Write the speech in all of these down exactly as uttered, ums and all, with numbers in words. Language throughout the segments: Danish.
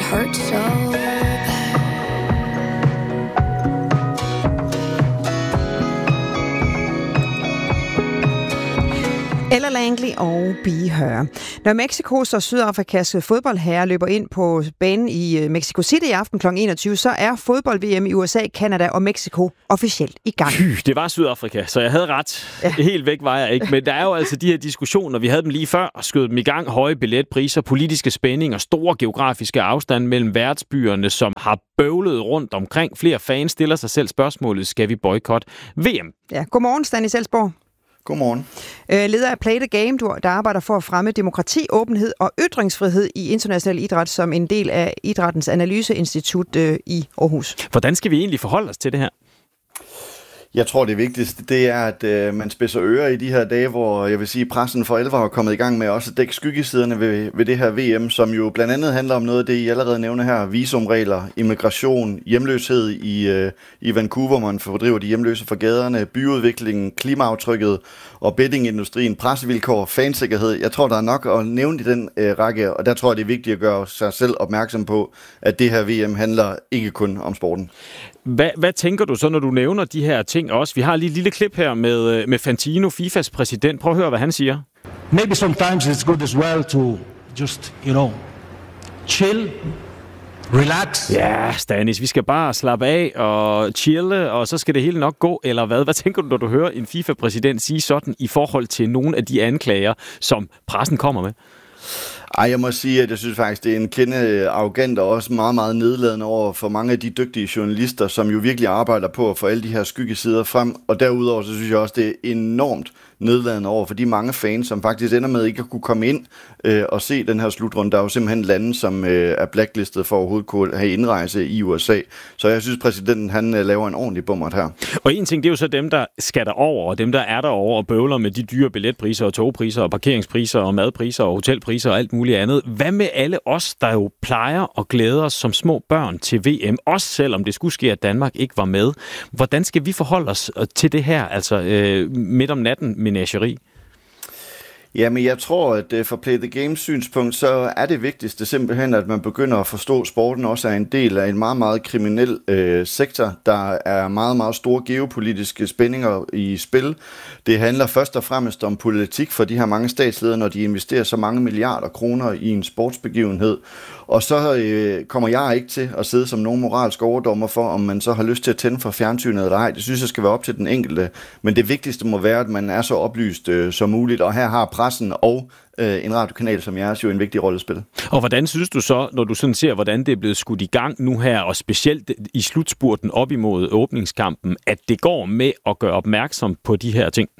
hurt so bad. Ella Langley og Be Her. Når Mexikos og Sydafrikas fodboldherrer løber ind på banen i Mexico City i aften klokken enogtyve, så er fodbold-V M i U S A, Canada og Mexico officielt i gang. Det var Sydafrika, så jeg havde ret. Ja. Helt væk var jeg ikke. Men der er jo altså de her diskussioner, vi havde dem lige før, og skød dem i gang. Høje billetpriser, politiske spændinger, store geografiske afstande mellem værtsbyerne, som har bøvlet rundt omkring. Flere fans stiller sig selv spørgsmålet, skal vi boykotte V M? Ja, godmorgen, Stanis Elsborg. Godmorgen. Leder af Play the Game, der arbejder for at fremme demokrati, åbenhed og ytringsfrihed i international idræt som en del af Idrættens Analyseinstitut i Aarhus. Hvordan skal vi egentlig forholde os til det her? Jeg tror, det vigtigste, det er, at øh, man spidser ører i de her dage, hvor jeg vil sige, pressen for alvor er kommet i gang med også at dække skyggesiderne ved, ved det her V M, som jo blandt andet handler om noget af det, I allerede nævner her, visumregler, immigration, hjemløshed i, øh, i Vancouver, man fordriver de hjemløse fra gaderne, byudviklingen, klimaaftrykket og bettingindustrien, pressevilkår, fansikkerhed. Jeg tror, der er nok at nævne i den øh, række, og der tror jeg, det er vigtigt at gøre sig selv opmærksom på, at det her V M handler ikke kun om sporten. Hvad, hvad tænker du så, når du nævner de her ting også? Vi har lige et lille klip her med, med Fantino, FIFAs præsident. Prøv at høre, hvad han siger. Maybe sometimes it's good as well to just, you know, chill, relax. Ja, Stanis, vi skal bare slappe af og chille, og så skal det hele nok gå, eller hvad? Hvad tænker du, når du hører en FIFA-præsident sige sådan i forhold til nogle af de anklager, som pressen kommer med? Ej, jeg må sige, at jeg synes faktisk, det er en kende arrogant og også meget, meget nedladende over for mange af de dygtige journalister, som jo virkelig arbejder på at få alle de her skyggesider frem. Og derudover, så synes jeg også, det er enormt nedladende over for de mange fans, som faktisk ender med ikke at kunne komme ind øh, og se den her slutrunde. Der er jo simpelthen lande, som øh, er blacklistet for overhovedet kunne have indrejse i U S A. Så jeg synes, præsidenten han øh, laver en ordentlig bummert her. Og en ting, det er jo så dem, der skal derover, og dem, der er derover og bøvler med de dyre billetpriser og togpriser og parkeringspriser og madpriser og hotelpriser og alt muligt andet. Hvad med alle os, der jo plejer at glæde os som små børn til V M, også selvom det skulle ske, at Danmark ikke var med? Hvordan skal vi forholde os til det her, altså øh, midt om natten menageri? Jamen, jeg tror, at for Play the Game synspunkt, så er det vigtigste simpelthen, at man begynder at forstå, at sporten også er en del af en meget, meget kriminel øh, sektor. Der er meget, meget store geopolitiske spændinger i spil. Det handler først og fremmest om politik for de her mange statsledere, når de investerer så mange milliarder kroner i en sportsbegivenhed. Og så øh, kommer jeg ikke til at sidde som nogen moralsk overdommer for, om man så har lyst til at tænde for fjernsynet eller ej. Det synes jeg skal være op til den enkelte. Men det vigtigste må være, at man er så oplyst øh, som muligt. Og her har pressen og øh, en radiokanal som jeres jo en vigtig rolle at spille. Og hvordan synes du så, når du sådan ser, hvordan det er blevet skudt i gang nu her, og specielt i slutspurten op imod åbningskampen, at det går med at gøre opmærksom på de her ting?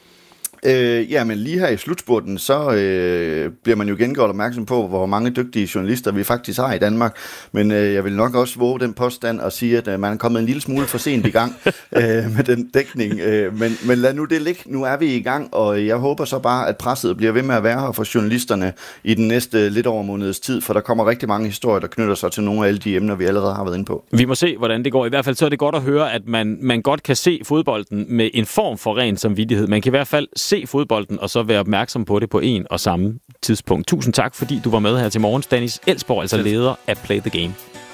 Øh, ja, men lige her i slutspurten, så øh, bliver man jo igen gjort opmærksom på, hvor mange dygtige journalister vi faktisk har i Danmark. Men øh, jeg vil nok også våge den påstand og sige, at øh, man er kommet en lille smule for sent i gang øh, med den dækning. Øh, men, men lad nu det ligge. Nu er vi i gang, og jeg håber så bare, at presset bliver ved med at være her for journalisterne i den næste lidt over måneds tid, for der kommer rigtig mange historier, der knytter sig til nogle af alle de emner, vi allerede har været inde på. Vi må se, hvordan det går. I hvert fald så er det godt at høre, at man, man godt kan se fodbolden med en form for ren samvittighed. Man kan i hvert fald se fodbolden, og så være opmærksom på det på en og samme tidspunkt. Tusind tak, fordi du var med her til morgen, Stanis Elsborg, altså leder af Play the Game.